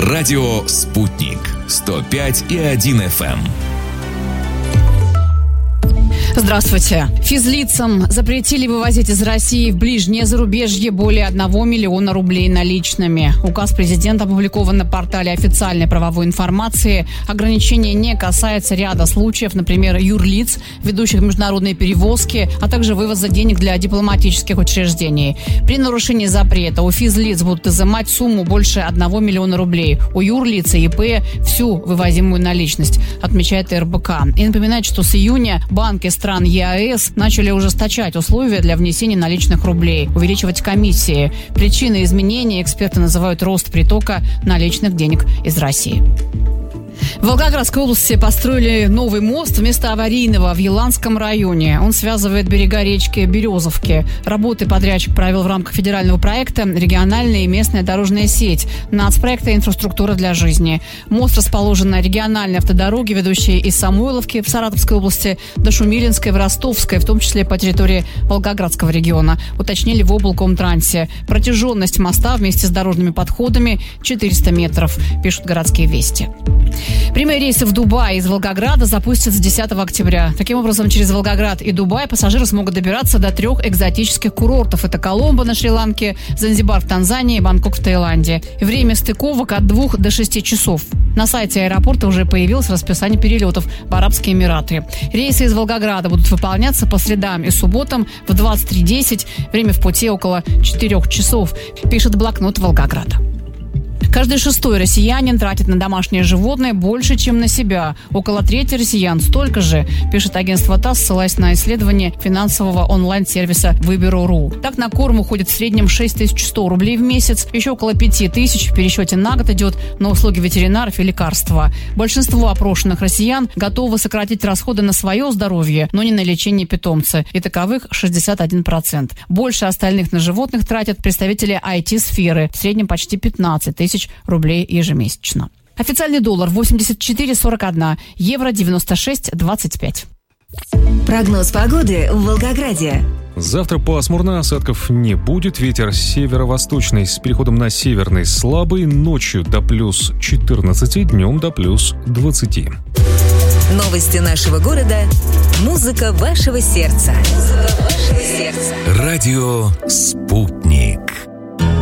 Радио «Спутник» 105,1 FM. Здравствуйте. Физлицам запретили вывозить из России в ближнее зарубежье более 1 миллиона рублей наличными. Указ президента опубликован на портале официальной правовой информации. Ограничение не касается ряда случаев, например, юрлиц, ведущих международные перевозки, а также вывоза денег для дипломатических учреждений. При нарушении запрета у физлиц будут изымать сумму больше 1 миллиона рублей. У юрлиц и ИП всю вывозимую наличность, отмечает РБК. И напоминает, что с июня банки стран ЕАЭС начали ужесточать условия для внесения наличных рублей, увеличивать комиссии. Причиной изменений эксперты называют рост притока наличных денег из России. В Волгоградской области построили новый мост вместо аварийного в Еланском районе. Он связывает берега речки Березовки. Работы подрядчик провел в рамках федерального проекта «Региональная и местная дорожная сеть» нацпроекта «Инфраструктура для жизни». Мост расположен на региональной автодороге, ведущей из Самойловки в Саратовской области до Шумилинской в Ростовской, в том числе по территории Волгоградского региона, уточнили в облкомтрансе. Протяженность моста вместе с дорожными подходами 400 метров, пишут «Городские вести». Прямые рейсы в Дубай из Волгограда запустят с 10 октября. Таким образом, через Волгоград и Дубай пассажиры смогут добираться до 3 экзотических курортов. Это Коломбо на Шри-Ланке, Занзибар в Танзании и Бангкок в Таиланде. Время стыковок от 2 до 6 часов. На сайте аэропорта уже появилось расписание перелетов в Арабские Эмираты. Рейсы из Волгограда будут выполняться по средам и субботам в 23:10. Время в пути около 4 часов, пишет блокнот Волгограда. Каждый 6-й россиянин тратит на домашнее животное больше, чем на себя. Около трети россиян столько же, пишет агентство ТАСС, ссылаясь на исследование финансового онлайн-сервиса Выберу.ру. Так, на корм уходит в среднем 6100 рублей в месяц. Еще около 5000 в пересчете на год идет на услуги ветеринаров и лекарства. Большинство опрошенных россиян готовы сократить расходы на свое здоровье, но не на лечение питомца. И таковых 61%. Больше остальных на животных тратят представители IT-сферы. В среднем почти 15 тысяч рублей ежемесячно. Официальный доллар 84,41, евро 96,25. Прогноз погоды в Волгограде. Завтра пасмурно, осадков не будет. Ветер северо-восточный с переходом на северный слабый. Ночью до плюс 14, днем до плюс 20. Новости нашего города. Музыка вашего сердца. Радио «Спутник».